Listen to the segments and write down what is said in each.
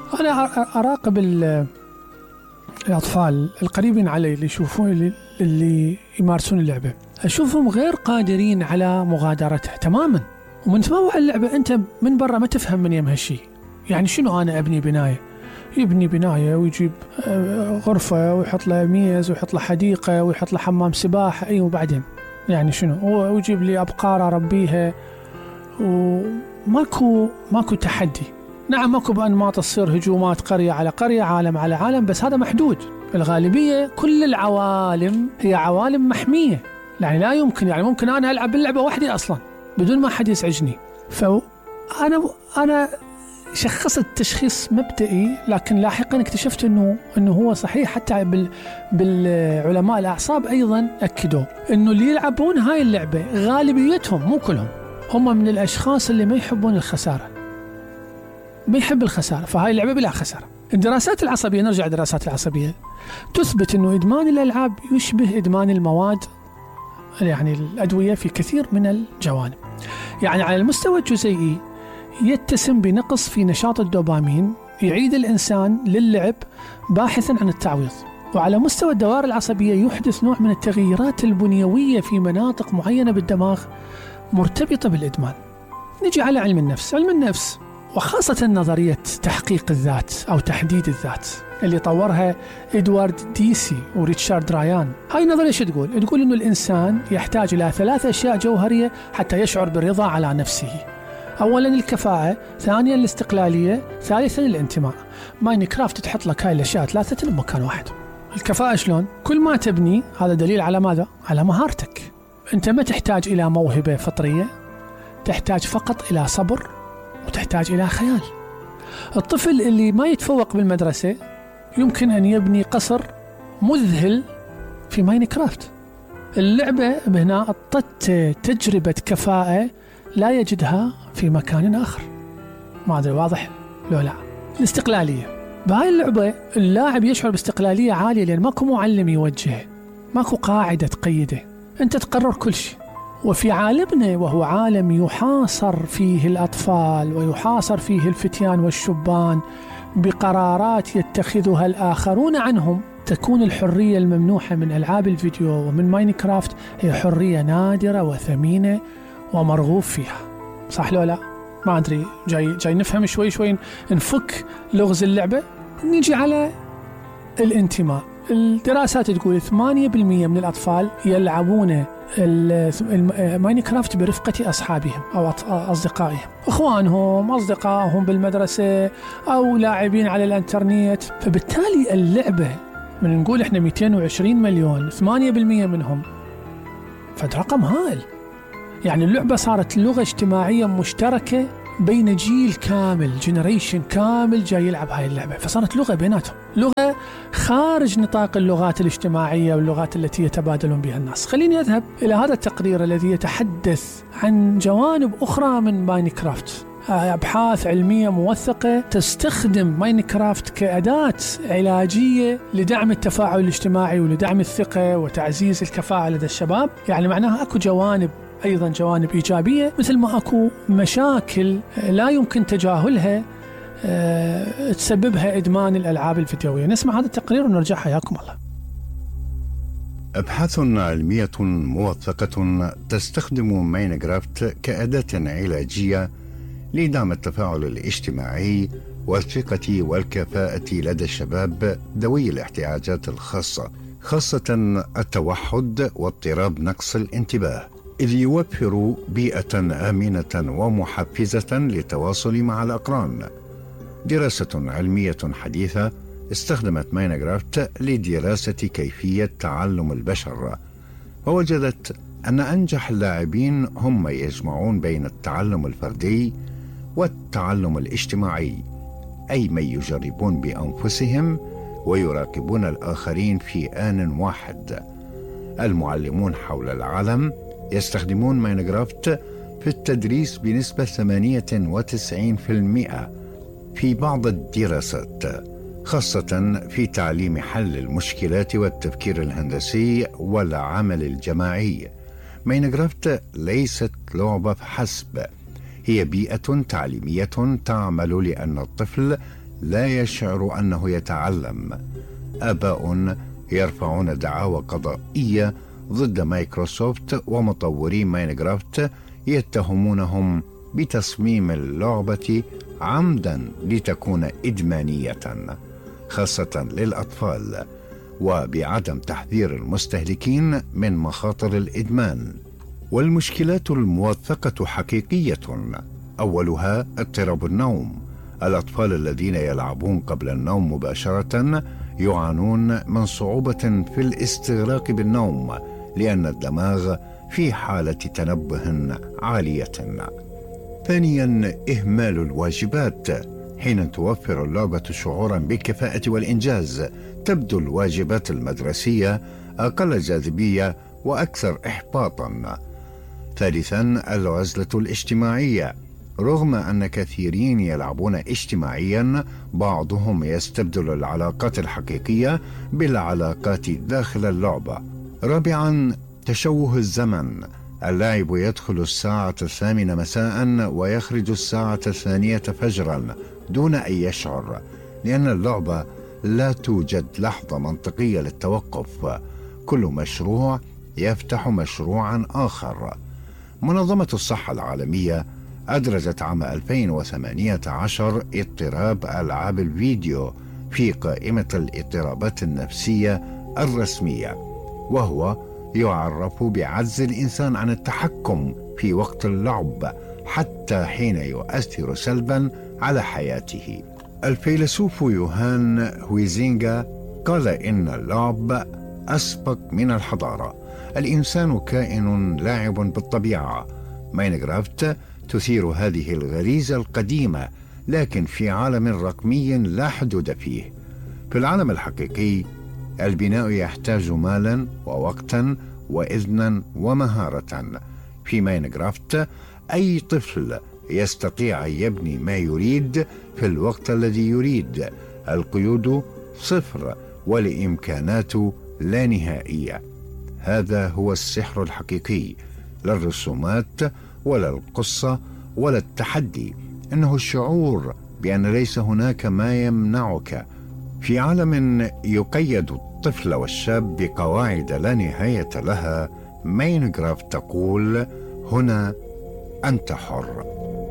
أنا أراقب الأطفال القريبين علي اللي يشوفون اللي يمارسون اللعبة، أشوفهم غير قادرين على مغادرتها تماما. ومن تموع اللعبة أنت من برا ما تفهم من يم هالشي. يعني شنو أنا أبني بناية؟ يبني بناية ويجيب غرفة ويحط له ميز ويحط له حديقة ويحط له حمام سباحة، أي وبعدين يعني شنو؟ ويجيب لي أبقار أربيها، وماكو تحدي. نعم ماكو بأنماط تصير هجومات قرية على قرية، عالم على عالم، بس هذا محدود. الغالبية كل العوالم هي عوالم محمية، يعني لا يمكن، يعني ممكن أنا ألعب اللعبة وحدي أصلا بدون ما حد يزعجني. فأنا شخصت تشخيص مبدئي، لكن لاحقا اكتشفت انه هو صحيح. حتى بالعلماء الأعصاب أيضا أكدوا انه اللي يلعبون هاي اللعبة غالبيتهم مو كلهم هم من الأشخاص اللي ما يحبون الخسارة، ما يحب الخسارة، فهاي اللعبة بلا خسارة. الدراسات العصبية، نرجع للدراسات العصبية، تثبت انه إدمان الألعاب يشبه إدمان المواد، يعني الأدوية، في كثير من الجوانب. يعني على المستوى الجزيئي يتسم بنقص في نشاط الدوبامين يعيد الإنسان للعب باحثا عن التعويض. وعلى مستوى الدوائر العصبية يحدث نوع من التغييرات البنيوية في مناطق معينة بالدماغ مرتبطة بالإدمان. نجي على علم النفس. علم النفس وخاصة نظرية تحقيق الذات أو تحديد الذات اللي طورها إدوارد ديسي وريتشارد رايان. هاي النظرية شو تقول؟ تقول إنه الإنسان يحتاج إلى 3 أشياء جوهرية حتى يشعر بالرضا على نفسه. أولا الكفاءة، ثانيا الاستقلالية، ثالثا الانتماء. ماينكرافت تحط لك هاي الأشياء 3 بمكان واحد. الكفاءة شلون؟ كل ما تبني هذا دليل على ماذا؟ على مهارتك. أنت ما تحتاج إلى موهبة فطرية، تحتاج فقط إلى صبر وتحتاج إلى خيال. الطفل اللي ما يتفوق بالمدرسة يمكن أن يبني قصر مذهل في ماينكرافت. اللعبة هنا أعطت تجربة كفاءة لا يجدها في مكان آخر. ما أدري واضح لو لا. الاستقلالية، بهاي اللعبة اللاعب يشعر باستقلالية عالية لأن ماكو معلم يوجهه، ماكو قاعدة تقيده، أنت تقرر كل شيء. وفي عالمنا وهو عالم يحاصر فيه الأطفال ويحاصر فيه الفتيان والشبان بقرارات يتخذها الآخرون عنهم، تكون الحرية الممنوحة من ألعاب الفيديو ومن ماينكرافت هي حرية نادرة وثمينة ومرغوب فيها. صح لو لا؟ ما أدري، جاي نفهم شوي نفك لغز اللعبة. نيجي على الانتماء. الدراسات تقول 8% من الأطفال يلعبون ماينكرافت برفقة أصحابهم أو أصدقائهم، إخوانهم، أصدقائهم بالمدرسة أو لاعبين على الانترنت. فبالتالي اللعبة من نقول إحنا 220 مليون، 8% منهم، فد رقم هائل. يعني اللعبة صارت لغة اجتماعية مشتركة بين جيل كامل، جنريشن كامل جاي يلعب هاي اللعبة، فصارت لغة بيناتهم، لغة خارج نطاق اللغات الاجتماعية واللغات التي يتبادلون بها الناس. خليني أذهب إلى هذا التقرير الذي يتحدث عن جوانب أخرى من ماينكرافت، أبحاث علمية موثقة تستخدم ماينكرافت كأداة علاجية لدعم التفاعل الاجتماعي ولدعم الثقة وتعزيز الكفاءة لدى الشباب. يعني معناها أكو جوانب، أيضا جوانب إيجابية، مثل ما أكو مشاكل لا يمكن تجاهلها تسببها إدمان الألعاب الفيديوية. نسمع هذا التقرير ونرجع. حياكم الله. أبحاث علمية موثقة تستخدم ماينكرافت كأداة علاجية لدعم التفاعل الاجتماعي والثقة والكفاءة لدى الشباب ذوي الاحتياجات الخاصة، خاصة التوحد واضطراب نقص الانتباه، إذ يوفر بيئة آمنة ومحفزة للتواصل مع الأقران. دراسة علمية حديثة استخدمت ماينكرافت لدراسة كيفية تعلم البشر، ووجدت أن أنجح اللاعبين هم من يجمعون بين التعلم الفردي والتعلم الاجتماعي، أي من يجربون بأنفسهم ويراقبون الآخرين في آن واحد. المعلمون حول العالم يستخدمون ماينكرافت في التدريس بنسبة 98% في بعض الدراسات، خاصة في تعليم حل المشكلات والتفكير الهندسي والعمل الجماعي. ماينكرافت ليست لعبة فحسب، هي بيئة تعليمية تعمل لأن الطفل لا يشعر أنه يتعلم. آباء يرفعون دعاوى قضائية ضد مايكروسوفت ومطوري ماينكرافت، يتهمونهم بتصميم اللعبة عمدا لتكون إدمانية خاصة للأطفال، وبعدم تحذير المستهلكين من مخاطر الإدمان. والمشكلات الموثقة حقيقية، أولها اضطراب النوم. الأطفال الذين يلعبون قبل النوم مباشرة يعانون من صعوبة في الاستغراق بالنوم، لأن الدماغ في حالة تنبه عالية. ثانيا، إهمال الواجبات. حين توفر اللعبة شعورا بالكفاءة والإنجاز، تبدو الواجبات المدرسية أقل جاذبية وأكثر إحباطا. ثالثا، العزلة الاجتماعية. رغم أن كثيرين يلعبون اجتماعيا، بعضهم يستبدل العلاقات الحقيقية بالعلاقات داخل اللعبة. رابعا، تشوه الزمن. اللاعب يدخل الساعة 8 مساء ويخرج الساعة 2 فجرا دون أن يشعر، لأن اللعبة لا توجد لحظة منطقية للتوقف. كل مشروع يفتح مشروعا آخر. منظمة الصحة العالمية أدرجت عام 2018 اضطراب ألعاب الفيديو في قائمة الاضطرابات النفسية الرسمية، وهو يعرف بعجز الإنسان عن التحكم في وقت اللعب حتى حين يؤثر سلبا على حياته. الفيلسوف يوهان هويزينغا قال إن اللعب أسبق من الحضارة. الإنسان كائن لاعب بالطبيعة. ماينكرافت تثير هذه الغريزة القديمة، لكن في عالم رقمي لا حدود فيه. في العالم الحقيقي البناء يحتاج مالا ووقتا وإذنا ومهارة. في ماينكرافت أي طفل يستطيع أن يبني ما يريد في الوقت الذي يريد. القيود صفر والإمكانات لا نهائية. هذا هو السحر الحقيقي، لا الرسومات ولا القصة ولا التحدي، إنه الشعور بأن ليس هناك ما يمنعك. في عالم يقيد الطفل والشاب بقواعد لا نهاية لها، ماينكرافت تقول: هنا أنت حر.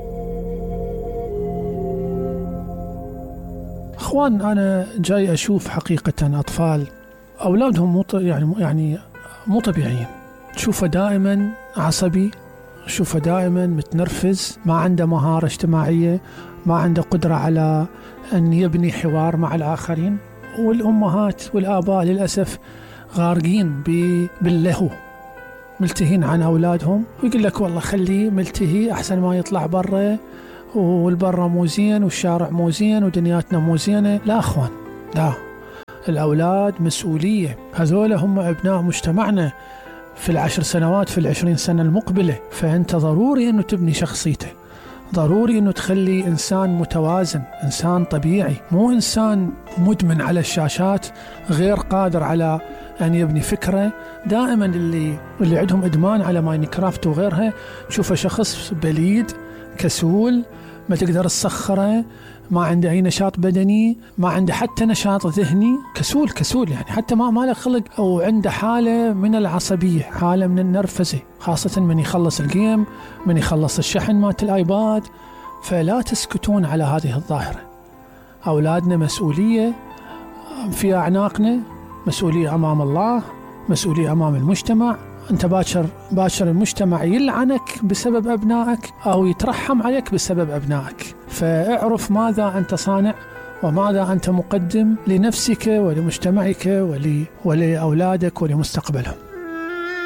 أخوان، أنا جاي أشوف حقيقة أطفال أولادهم يعني مو طبيعيين. تشوفه دائما عصبي، تشوفه دائما متنرفز، ما عنده مهارة اجتماعية، ما عنده قدرة على أن يبني حوار مع الآخرين. والأمهات والآباء للأسف غارقين باللهو، ملتهين عن أولادهم، ويقول لك والله خليه ملتهي أحسن ما يطلع برا، والبرا مو زين والشارع مو زين ودنياتنا مو زينة. لا أخوان، لا، الأولاد مسؤولية. هذول هم أبناء مجتمعنا في 10 سنوات، في 20 سنة المقبلة. فأنت ضروري أنه تبني شخصيته، ضروري أنه تخلي إنسان متوازن، إنسان طبيعي، مو إنسان مدمن على الشاشات غير قادر على أن يبني فكرة. دائما اللي عندهم إدمان على ماينكرافت وغيرها تشوفه شخص بليد، كسول، ما تقدر تسخره، ما عنده أي نشاط بدني، ما عنده حتى نشاط ذهني، كسول يعني، حتى ما له خلق، أو عنده حالة من العصبية، حالة من النرفزة، خاصة من يخلص الجيم، من يخلص الشحن مالت الآيباد. فلا تسكتون على هذه الظاهرة. أولادنا مسؤولية في أعناقنا، مسؤولية أمام الله، مسؤولية أمام المجتمع. أنت باكر المجتمع يلعنك بسبب أبنائك أو يترحم عليك بسبب أبنائك. فاعرف ماذا أنت صانع وماذا أنت مقدم لنفسك ولمجتمعك ولأولادك ولمستقبلهم.